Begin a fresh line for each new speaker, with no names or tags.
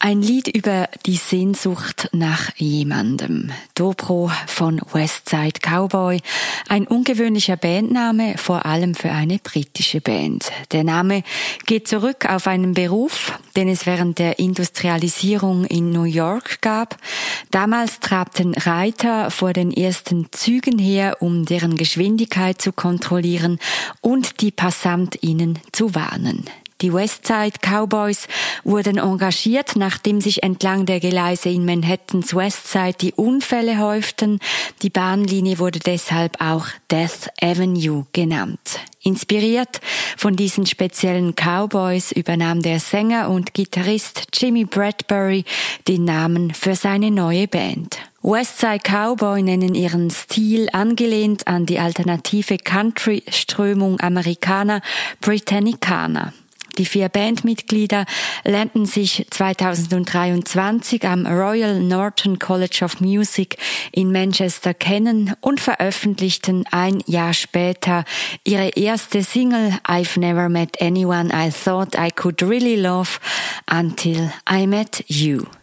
Ein Lied über die Sehnsucht nach jemandem. Dobro von Westside Cowboy. Ein ungewöhnlicher Bandname, vor allem für eine britische Band. Der Name geht zurück auf einen Beruf, den es während der Industrialisierung in New York gab. Damals trabten Reiter vor den ersten Zügen her, um deren Geschwindigkeit zu kontrollieren und die PassantInnen zu warnen. Die Westside Cowboys wurden engagiert, nachdem sich entlang der Gleise in Manhattans Westside die Unfälle häuften. Die Bahnlinie wurde deshalb auch Death Avenue genannt. Inspiriert von diesen speziellen Cowboys übernahm der Sänger und Gitarrist Jimmy Bradbury den Namen für seine neue Band. Westside Cowboy nennen ihren Stil angelehnt an die alternative Country-Strömung Amerikaner Britannicana. Die 4 Bandmitglieder lernten sich 2023 am Royal Norton College of Music in Manchester kennen und veröffentlichten ein Jahr später ihre erste Single I've Never Met Anyone I Thought I Could Really Love Until I Met You.